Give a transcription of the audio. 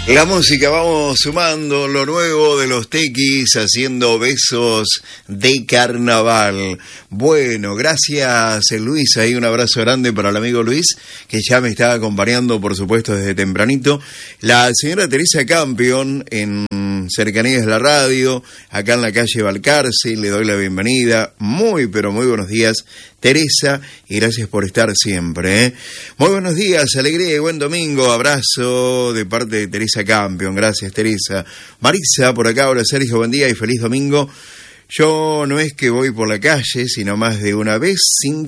La música, vamos sumando lo nuevo de los Tequis, haciendo besos de carnaval. Bueno, gracias Luis, ahí un abrazo grande para el amigo Luis, que ya me está acompañando, por supuesto, desde tempranito. La señora Teresa Campion, en cercanías de la radio, acá en la calle Balcarce, le doy la bienvenida. Muy, pero muy buenos días, Teresa, y gracias por estar siempre, ¿eh? Muy buenos días, alegría y buen domingo, abrazo de parte de Teresa Campion, gracias Teresa. Marisa, por acá, hola Sergio, buen día y feliz domingo. Yo no es que voy por la calle, sino más de una vez sin